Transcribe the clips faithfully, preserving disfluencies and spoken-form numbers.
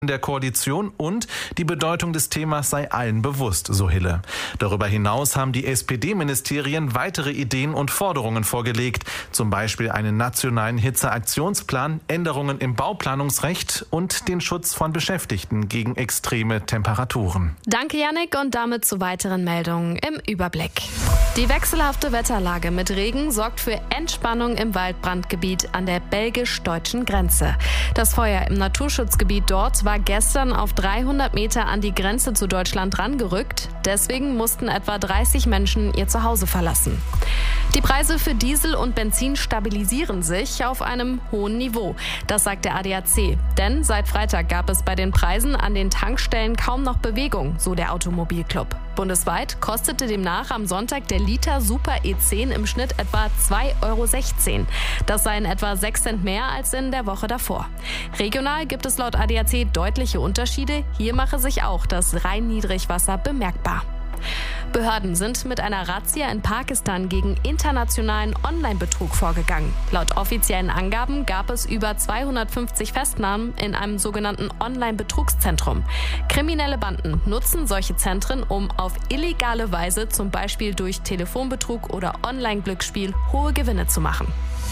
der Koalition und die Bedeutung des Themas sei allen bewusst, so Hille. Darüber hinaus haben die S P D-Ministerien weitere Ideen und Forderungen vorgelegt, zum Beispiel einen nationalen Hitzeaktionsplan, Änderungen im Bauplanungsrecht und den Schutz von Beschäftigten gegen extreme Temperaturen. Danke, Yannick, und damit zu weiteren Meldungen im Überblick. Die wechselhafte Wetterlage mit Regen sorgt für Entspannung im Waldbrandgebiet an der belgisch-deutschen Grenze. Das Feuer im Naturschutzgebiet dort war gestern auf dreihundert Meter an die Grenze zu Deutschland rangerückt. Deswegen mussten etwa dreißig Menschen ihr Zuhause verlassen. Die Preise für Diesel und Benzin stabilisieren sich auf einem hohen Niveau. Das sagt der A D A C. Denn seit Freitag gab es bei den Preisen an den Tankstellen kaum noch Bewegung, so der Automobilclub. Bundesweit kostete demnach am Sonntag der Liter Super E zehn im Schnitt etwa zwei Euro sechzehn. Das seien etwa sechs Cent mehr als in der Woche davor. Regional gibt es laut A D A C deutliche Unterschiede. Hier mache sich auch das Rhein-Niedrigwasser bemerkbar. Behörden sind mit einer Razzia in Pakistan gegen internationalen Online-Betrug vorgegangen. Laut offiziellen Angaben gab es über zweihundertfünfzig Festnahmen in einem sogenannten Online-Betrugszentrum. Kriminelle Banden nutzen solche Zentren, um auf illegale Weise, zum Beispiel durch Telefonbetrug oder Online-Glücksspiel, hohe Gewinne zu machen.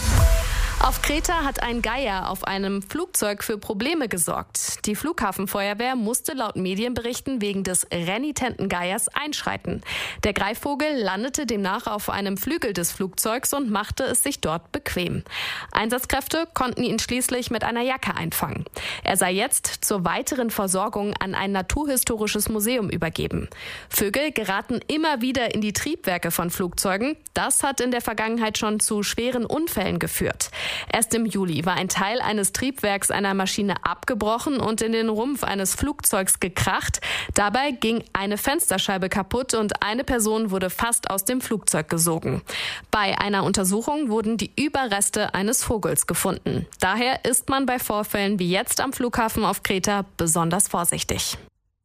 Auf Kreta hat ein Geier auf einem Flugzeug für Probleme gesorgt. Die Flughafenfeuerwehr musste laut Medienberichten wegen des renitenten Geiers einschreiten. Der Greifvogel landete demnach auf einem Flügel des Flugzeugs und machte es sich dort bequem. Einsatzkräfte konnten ihn schließlich mit einer Jacke einfangen. Er sei jetzt zur weiteren Versorgung an ein naturhistorisches Museum übergeben. Vögel geraten immer wieder in die Triebwerke von Flugzeugen. Das hat in der Vergangenheit schon zu schweren Unfällen geführt. Erst im Juli war ein Teil eines Triebwerks einer Maschine abgebrochen und in den Rumpf eines Flugzeugs gekracht. Dabei ging eine Fensterscheibe kaputt und eine Person wurde fast aus dem Flugzeug gesogen. Bei einer Untersuchung wurden die Überreste eines Vogels gefunden. Daher ist man bei Vorfällen wie jetzt am Flughafen auf Kreta besonders vorsichtig.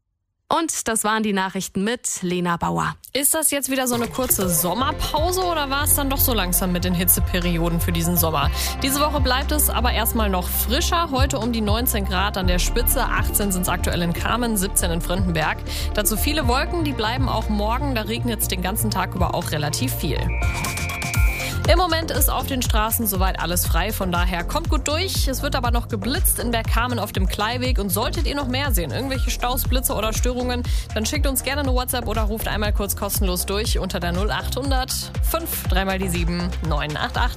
Und das waren die Nachrichten mit Lena Bauer. Ist das jetzt wieder so eine kurze Sommerpause oder war es dann doch so langsam mit den Hitzeperioden für diesen Sommer? Diese Woche bleibt es aber erstmal noch frischer. Heute um die neunzehn Grad an der Spitze, achtzehn sind es aktuell in Kamen, siebzehn in Frindenberg. Dazu viele Wolken, die bleiben auch morgen. Da regnet es den ganzen Tag über auch relativ viel. Im Moment ist auf den Straßen soweit alles frei, von daher kommt gut durch. Es wird aber noch geblitzt in Bergkamen auf dem Kleiweg und solltet ihr noch mehr sehen, irgendwelche Staus, Blitze oder Störungen, dann schickt uns gerne eine WhatsApp oder ruft einmal kurz kostenlos durch unter der null acht hundert fünf dreimal die sieben neun acht acht.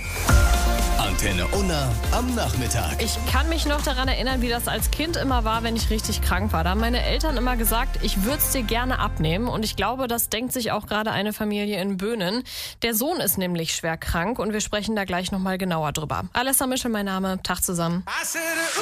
Antenne Unna am Nachmittag. Ich kann mich noch daran erinnern, wie das als Kind immer war, wenn ich richtig krank war. Da haben meine Eltern immer gesagt, ich würde es dir gerne abnehmen. Und ich glaube, das denkt sich auch gerade eine Familie in Böhnen. Der Sohn ist nämlich schwer krank und wir sprechen da gleich nochmal genauer drüber. Alessa Mischel, mein Name. Tag zusammen.